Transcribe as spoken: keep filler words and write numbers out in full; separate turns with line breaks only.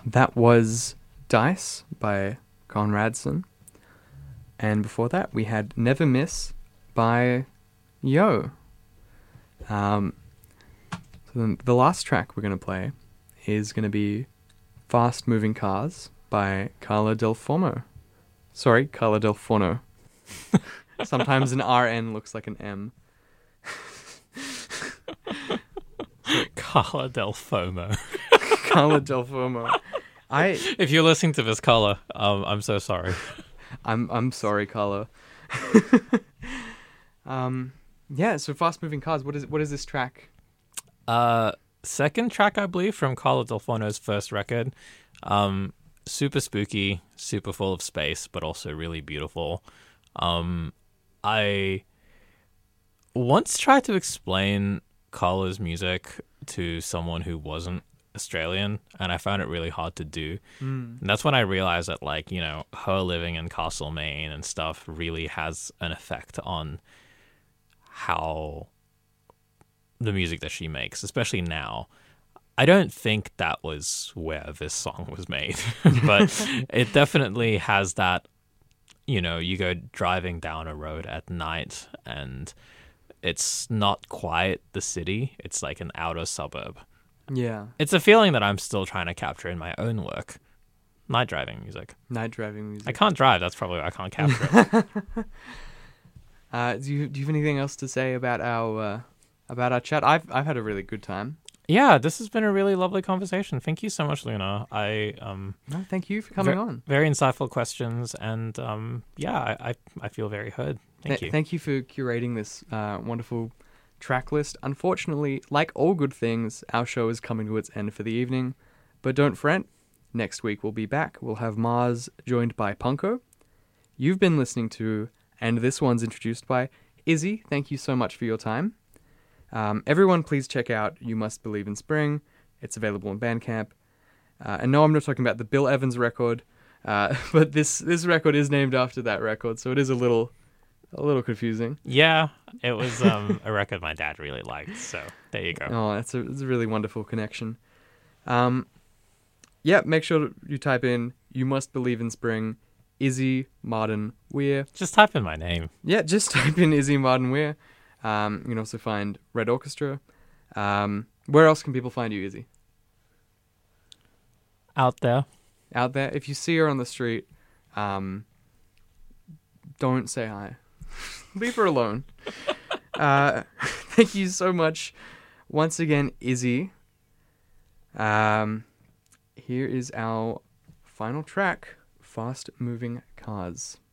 That was Dice by Conradson. And before that, we had Never Miss by Yo. Um, so then the last track we're going to play is going to be Fast Moving Cars by Carla Del Forno. Sorry, Carla Del Forno. Sometimes an R N looks like an M.
Carla Del Fomo.
Carla Del Forno. I.
If you're listening to this, Carla, um, I'm so sorry.
I'm I'm sorry, Carla. um, yeah. So Fast Moving Cars. What is what is this track?
Uh, second track, I believe, from Carla Del Forno's first record. Um, super spooky, super full of space, but also really beautiful. Um, I once tried to explain Carla's music to someone who wasn't Australian, and I found it really hard to do.
Mm.
And that's when I realized that, like, you know, her living in Castlemaine and stuff really has an effect on how the music that she makes, especially now. I don't think that was where this song was made, but it definitely has that, you know, you go driving down a road at night and it's not quite the city. It's like an outer suburb.
Yeah.
It's a feeling that I'm still trying to capture in my own work. Night driving music.
Night driving music.
I can't drive. That's probably why I can't capture it.
uh, do you do you have anything else to say about our uh, about our chat? I've I've had a really good time.
Yeah, this has been a really lovely conversation. Thank you so much, Luna. I um.
No, thank you for coming
ve-
on.
Very insightful questions, and um, yeah, I, I I feel very heard. Thank
Th-
you.
Thank you for curating this uh, wonderful track list. Unfortunately, like all good things, our show is coming to its end for the evening. But don't fret. Next week we'll be back. We'll have Mars joined by Punko. You've been listening to, and this one's introduced by, Izzy. Thank you so much for your time. Um, everyone, please check out You Must Believe in Spring. It's available on Bandcamp. Uh, and no, I'm not talking about the Bill Evans record, uh, but this this record is named after that record, so it is a little a little confusing.
Yeah, it was um, a record my dad really liked, so there you go.
Oh, that's a, that's a really wonderful connection. Um, yeah, make sure you type in You Must Believe in Spring, Izzy Martin Weir.
Just type in my name.
Yeah, just type in Izzy Martin Weir. Um, you can also find Red Orchestra. Um, where else can people find you, Izzy?
Out there.
Out there. If you see her on the street, um, don't say hi. Leave her alone. uh, thank you so much once again, Izzy. Um, here is our final track, Fast Moving Cars.